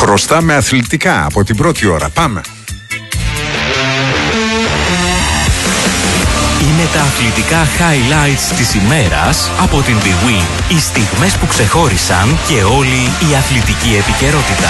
Μπροστά με αθλητικά από την πρώτη ώρα. Πάμε. Είναι τα αθλητικά highlights της ημέρας από την Big Win. Οι στιγμές που ξεχώρισαν και όλη η αθλητική επικαιρότητα.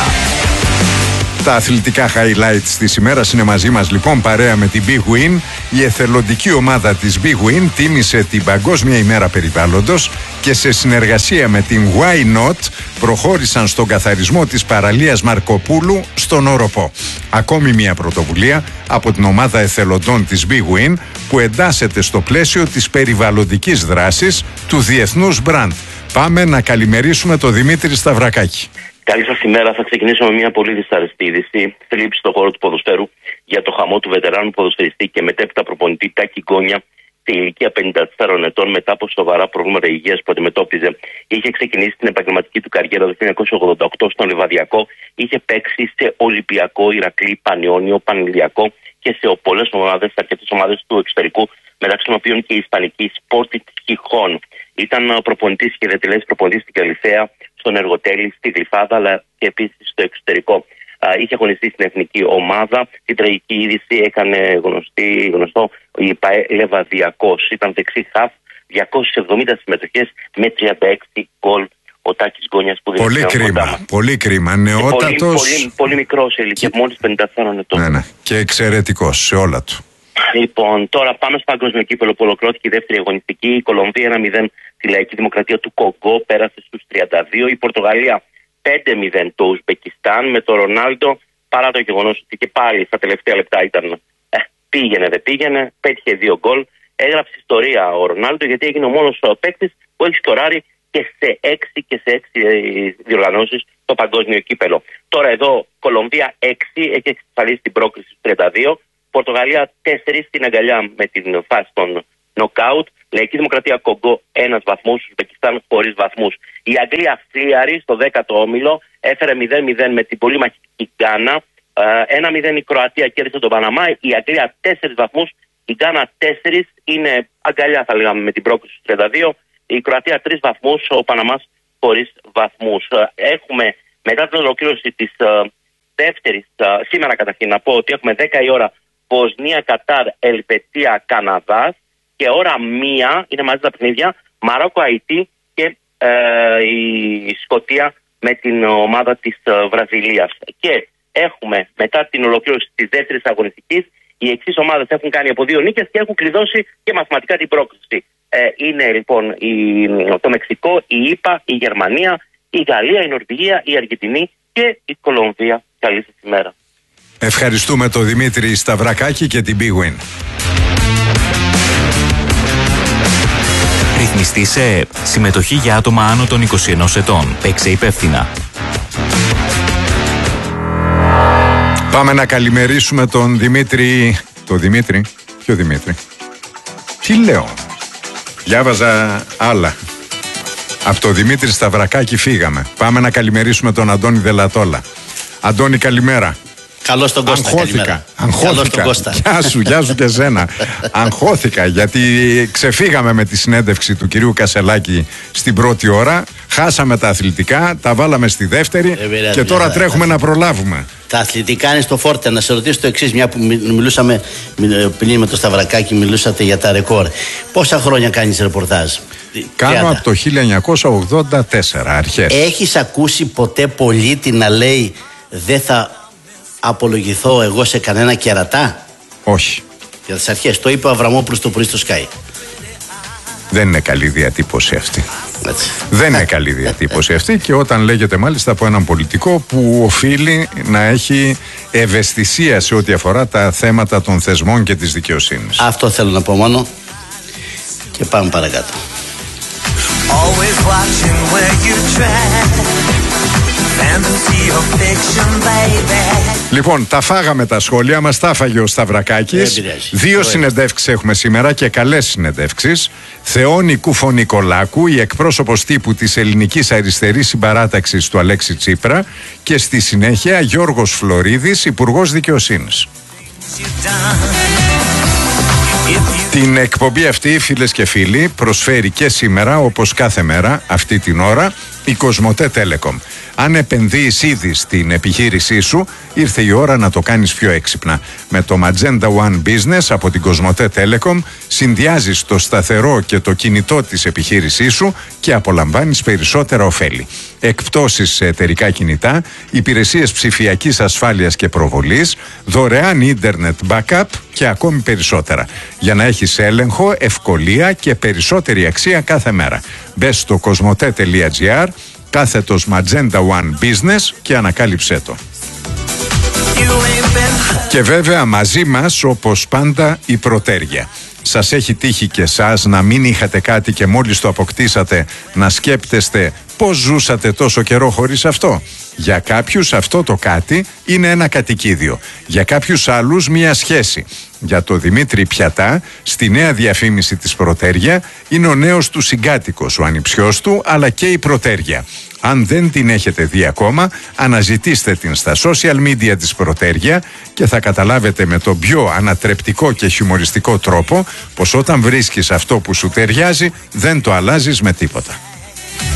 Τα αθλητικά highlights της ημέρας είναι μαζί μας λοιπόν παρέα με την Big Win. Η εθελοντική ομάδα της Big Win τίμησε την Παγκόσμια ημέρα περιβάλλοντος και σε συνεργασία με την Why Not προχώρησαν στον καθαρισμό της παραλίας Μαρκοπούλου στον Όροπο. Ακόμη μια πρωτοβουλία από την ομάδα εθελοντών της Big Win που εντάσσεται στο πλαίσιο της περιβαλλοντικής δράσης του διεθνούς brand. Πάμε να καλημερίσουμε τον Δημήτρη Σταυρακάκη. Καλή σας ημέρα. Θα ξεκινήσω με μια πολύ δυσάρεστη είδηση. Θλίψη στον χώρο του ποδοσφαίρου για το χαμό του βετεράνου ποδοσφαιριστή και μετέπειτα προπονητή Τάκη Γκόνια σε ηλικία 54 ετών μετά από σοβαρά προβλήματα υγείας που αντιμετώπιζε. Είχε ξεκινήσει την επαγγελματική του καριέρα το 1988 στον Λιβαδιακό. Είχε παίξει σε Ολυμπιακό, Ηρακλή, Πανιόνιο, Πανηλιακό και σε πολλές ομάδες, αρκετές ομάδες του εξωτερικού, μεταξύ των οποίων και η Ισπανική Sporting Gijón. Ήταν προπονητής και διατελέστης προπονητής στην Καλυθέα, στον Εργοτέλη, στη Γλυφάδα, αλλά και επίσης στο εξωτερικό. Είχε αγωνιστεί στην εθνική ομάδα. Την τραγική είδηση έκανε γνωστό η ΠΑΕ Λεβαδιακός. Ήταν δεξί χαφ, 270 συμμετοχές με 36 γκολ. Ο Τάκης Γκόνιας που πολύ κρίμα, πολύ κρίμα. Νεότατος. Πολύ μικρός σε ηλικία, μόλις 54 ετών. Ναι. Και εξαιρετικός σε όλα του. Λοιπόν, τώρα πάμε στο παγκόσμιο κύπελλο που ολοκληρώθηκε η δεύτερη αγωνιστική. Η Κολομβία 1-0 τη Λαϊκή Δημοκρατία του Κογκό, πέρασε στους 32. Η Πορτογαλία 5-0 το Ουσμπεκιστάν με τον Ρονάλντο, παρά το γεγονός ότι και πάλι στα τελευταία λεπτά ήταν πήγαινε δεν πήγαινε, πέτυχε 2 γκολ. Έγραψε ιστορία ο Ρονάλντο γιατί έγινε ο μόνος παίκτης που έχει σκοράρει και σε 6 διοργανώσεις το παγκόσμιο κύπελλο. Τώρα εδώ Κολομβία 6 έχει εξασφαλίσει την πρόκριση στους 32. Πορτογαλία 4 στην αγκαλιά με την φάση των νοκάουτ. Λαϊκή Δημοκρατία Κογκό 1 βαθμός, Ουσμπεκιστάν χωρίς βαθμούς. Η Αγγλία φλίαρη στο 10ο όμιλο, έφερε 0-0 με την πολύ μαχητική Γκάνα. 1-0 η Κροατία κέρδισε τον Παναμά. Η Αγγλία 4 βαθμούς, η Γκάνα 4, είναι αγκαλιά θα λέγαμε με την πρόκριση στους 32. Η Κροατία 3 βαθμούς, ο Παναμάς χωρίς βαθμούς. Έχουμε μετά την ολοκλήρωση της δεύτερης, σήμερα καταρχήν να πω ότι έχουμε 10 η ώρα Βοσνία, Κατάρ, Ελβετία, Καναδάς και ώρα 1 είναι μαζί τα παιχνίδια Μαρόκο, Αϊτή και η Σκωτία με την ομάδα της Βραζιλίας. Και έχουμε μετά την ολοκλήρωση της δεύτερης αγωνιστικής οι εξής ομάδες έχουν κάνει από 2 νίκες και έχουν κλειδώσει και μαθηματικά την πρόκριση. Είναι λοιπόν το Μεξικό, η ΙΠΑ, η Γερμανία, η Γαλλία, η Νορβηγία, η Αργεντινή και η Κολομβία. Καλή σας ημέρα. Ευχαριστούμε τον Δημήτρη Σταυρακάκη και την Big Win. Ρυθμιστή σε ΕΕΠ. Συμμετοχή για άτομα άνω των 21 ετών. Παίξε υπεύθυνα. Πάμε να καλημερίσουμε τον Δημήτρη. Το Δημήτρη. Ποιο Δημήτρη? Τι λέω? Διάβαζα άλλα. Από το Δημήτρη Σταυρακάκη φύγαμε. Πάμε να καλημερίσουμε τον Αντώνη Δελατόλα. Αντώνη, καλημέρα. Καλώς τον Κώστα. Αγχώθηκα. Γεια σου και εσένα. Αγχώθηκα γιατί ξεφύγαμε με τη συνέντευξη του κυρίου Κασελάκη στην πρώτη ώρα. Χάσαμε τα αθλητικά, τα βάλαμε στη δεύτερη και τώρα τρέχουμε να προλάβουμε. Τα αθλητικά είναι στο φόρτε. Να σε ρωτήσω το εξής, μια που μιλούσαμε πριν με το Σταυρακάκη, μιλούσατε για τα ρεκόρ. Πόσα χρόνια κάνεις ρεπορτάζ? Κάνω από το 1984 αρχές. Έχεις ακούσει ποτέ πολίτη να λέει δεν θα απολογηθώ εγώ σε κανένα κερατά? Όχι. Για τις αρχές. Το είπε ο Αβραμόπουλος το πρωί στο Sky. Δεν είναι καλή διατύπωση αυτή. Έτσι. Δεν είναι καλή διατύπωση αυτή και όταν λέγεται μάλιστα από έναν πολιτικό που οφείλει να έχει ευαισθησία σε ό,τι αφορά τα θέματα των θεσμών και της δικαιοσύνης. Αυτό θέλω να πω μόνο και πάμε παρακάτω. Λοιπόν, τα φάγαμε τα σχόλια μας, τα φάγε ο Σταυρακάκης. 2 συνεντεύξεις έχουμε σήμερα και καλές συνεντεύξεις. Θεόνη Κουφο-Νικολάκου, η εκπρόσωπος τύπου της ελληνικής αριστερής συμπαράταξης του Αλέξη Τσίπρα, και στη συνέχεια Γιώργος Φλωρίδης, Υπουργός Δικαιοσύνης. Την εκπομπή αυτή, φίλες και φίλοι, προσφέρει και σήμερα, όπως κάθε μέρα αυτή την ώρα, η Κοσμοτέ Telecom. Αν επενδύεις ήδη στην επιχείρησή σου, ήρθε η ώρα να το κάνεις πιο έξυπνα. Με το Magenta One Business από την Κοσμοτέ Telecom συνδυάζεις το σταθερό και το κινητό της επιχείρησής σου και απολαμβάνεις περισσότερα ωφέλη. Εκπτώσεις σε εταιρικά κινητά, υπηρεσίες ψηφιακής ασφάλειας και προβολής, δωρεάν ίντερνετ backup και ακόμη περισσότερα. Για να έχεις έλεγχο, ευκολία και περισσότερη αξία κάθε μέρα. Μπες στο κοσμοτέ.gr / Magenta One Business και ανακάλυψέ το. Και βέβαια μαζί μας, όπως πάντα, η Πρωτέρια. Σας έχει τύχει και εσάς να μην είχατε κάτι και μόλις το αποκτήσατε να σκέπτεστε πώς ζούσατε τόσο καιρό χωρίς αυτό? Για κάποιους αυτό το κάτι είναι ένα κατοικίδιο. Για κάποιους άλλους μια σχέση. Για το Δημήτρη Πιατά, στη νέα διαφήμιση της Πρωτέρια, είναι ο νέος του συγκάτοικος, ο ανιψιός του, αλλά και η Πρωτέρια. Αν δεν την έχετε δει ακόμα, αναζητήστε την στα social media της Πρωτέρια και θα καταλάβετε με τον πιο ανατρεπτικό και χιουμοριστικό τρόπο πως όταν βρίσκεις αυτό που σου ταιριάζει, δεν το αλλάζεις με τίποτα.